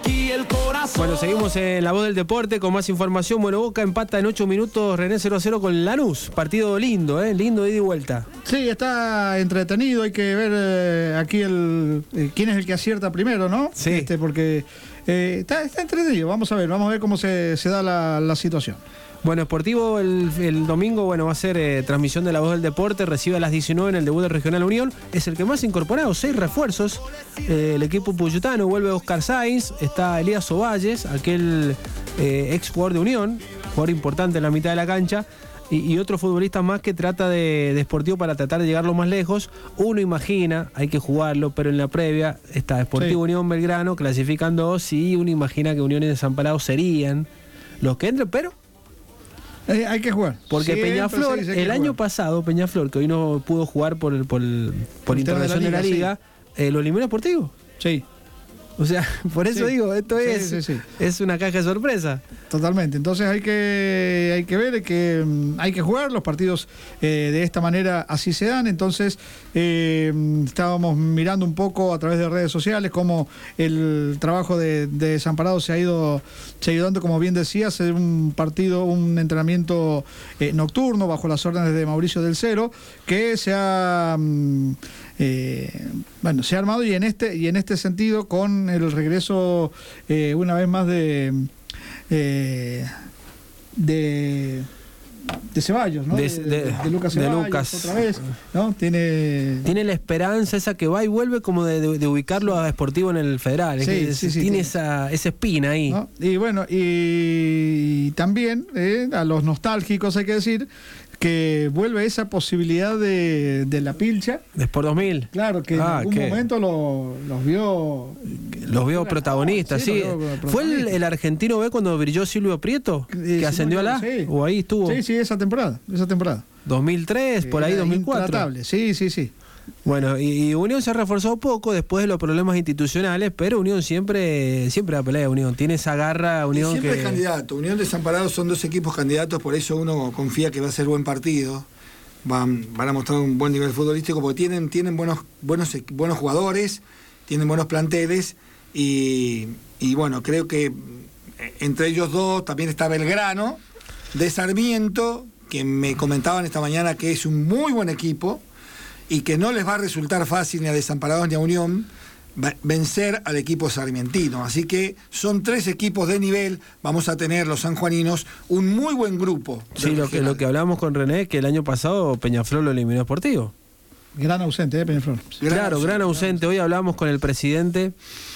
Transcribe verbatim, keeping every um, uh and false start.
aquí el corazón. Bueno, seguimos en La Voz del Deporte con más información. Bueno, Boca empata en ocho minutos, René cero a cero con Lanús. Partido lindo, ¿eh? Lindo de ida y vuelta. Sí, está entretenido. Hay que ver eh, aquí el eh, quién es el que acierta primero, ¿no? Sí. Este, porque eh, está, está entretenido. Vamos a ver, vamos a ver cómo se, se da la, la situación. Bueno, Sportivo el, el domingo, bueno, va a ser eh, transmisión de La Voz del Deporte, recibe a las diecinueve en el debut de Regional Unión, es el que más incorporado, seis refuerzos, eh, el equipo puyutano, vuelve Oscar Sainz, está Elías Ovalles, aquel eh, ex jugador de Unión, jugador importante en la mitad de la cancha, y, y otros futbolistas más que trata de, de Sportivo para tratar de llegarlo más lejos. Uno imagina, hay que jugarlo, pero en la previa está Sportivo sí. Unión Belgrano, clasifican dos, y uno imagina que Unión y Desamparados serían los que entren, pero... Eh, hay que jugar. Porque sí, Peñaflor, el jugar. año pasado, Peñaflor, que hoy no pudo jugar por, por, por intervención de la Liga, de la liga sí. eh, ¿lo eliminó Sportivo? Sí. O sea, por eso sí. digo, esto sí, es, sí, sí. es una caja de sorpresa. Totalmente. Entonces hay que hay que ver que um, hay que jugar los partidos eh, de esta manera, así se dan. Entonces eh, estábamos mirando un poco a través de redes sociales cómo el trabajo de, de Desamparados se ha ido se ha ido dando, como bien decía, hacer un partido, un entrenamiento eh, nocturno bajo las órdenes de Mauricio del Cero, que se ha um, Eh, bueno, se ha armado y en este y en este sentido con el regreso eh, una vez más de eh, de de Ceballos, ¿no? De, de, de, de, de Lucas Ceballos, de Lucas. otra vez, ¿no? Tiene tiene la esperanza esa que va y vuelve como de, de, de ubicarlo a Sportivo en el Federal. Sí, es, sí, sí, tiene sí. esa esa espina ahí. ¿No? Y bueno, y, y también eh, a los nostálgicos hay que decir que vuelve esa posibilidad de, de la pilcha. De Sport dos mil. Claro, que ah, en algún ¿qué? momento lo, los vio... Los vio protagonistas, sí. sí. Vio protagonista. ¿Fue el, el argentino B cuando brilló Silvio Prieto? Eh, que ascendió no, a la... Sí. ¿O ahí estuvo? Sí, sí, esa temporada, esa temporada. dos mil tres, por ahí, Era dos mil cuatro. Intratable, sí, sí, sí. Bueno, y, y Unión se ha reforzado poco después de los problemas institucionales, pero Unión siempre siempre la pelea. Unión tiene esa garra. Unión y siempre que... es candidato. Unión Desamparados son dos equipos candidatos, por eso uno confía que va a ser buen partido. Van, van a mostrar un buen nivel futbolístico porque tienen, tienen buenos, buenos, buenos jugadores, tienen buenos planteles y, y bueno, creo que entre ellos dos también está Belgrano, de Sarmiento, que me comentaban esta mañana que es un muy buen equipo y que no les va a resultar fácil ni a Desamparados ni a Unión vencer al equipo sarmientino. Así que son tres equipos de nivel. Vamos a tener los sanjuaninos un muy buen grupo. Sí, lo que, lo que hablamos con René, que el año pasado Peñaflor lo eliminó Sportivo. Gran ausente, ¿eh, Peñaflor? Gran claro, ausente, gran ausente. Hoy hablamos con el presidente